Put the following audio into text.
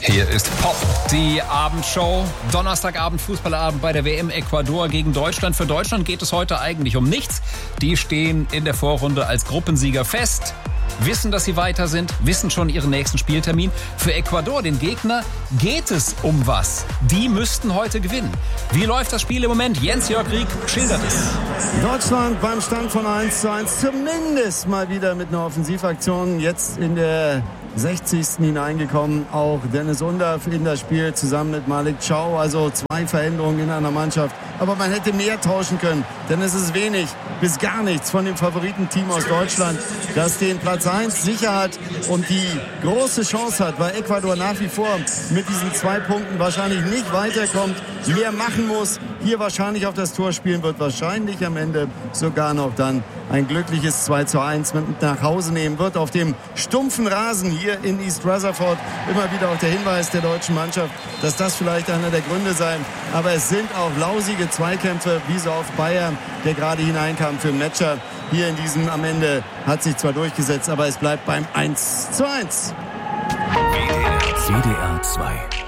Hier ist Pop, die Abendshow. Donnerstagabend, Fußballabend bei der WM Ecuador gegen Deutschland. Für Deutschland geht es heute eigentlich um nichts. Die stehen in der Vorrunde als Gruppensieger fest, wissen, dass sie weiter sind, wissen schon ihren nächsten Spieltermin. Für Ecuador, den Gegner, geht es um was. Die müssten heute gewinnen. Wie läuft das Spiel im Moment? Jens-Jörg Rieck schildert es. Deutschland beim Stand von 1:1, zumindest mal wieder mit einer Offensivaktion. Jetzt in der 60. hineingekommen, auch Dennis Undav in das Spiel zusammen mit Malik Chow, also 2 Veränderungen in einer Mannschaft. Aber man hätte mehr tauschen können, denn es ist wenig bis gar nichts von dem Favoritenteam aus Deutschland, das den Platz 1 sicher hat und die große Chance hat, weil Ecuador nach wie vor mit diesen 2 Punkten wahrscheinlich nicht weiterkommt, mehr machen muss, hier wahrscheinlich auf das Tor spielen wird, wahrscheinlich am Ende sogar noch dann ein glückliches 2:1 mit nach Hause nehmen wird. Auf dem stumpfen Rasen hier in East Rutherford immer wieder auch der Hinweis der deutschen Mannschaft, dass das vielleicht einer der Gründe sei. Aber es sind auch lausige Zweikämpfe, wie so oft Bayern, der gerade hineinkam für Metscher. Hier in diesem am Ende hat sich zwar durchgesetzt, aber es bleibt beim 1:1. WDR 2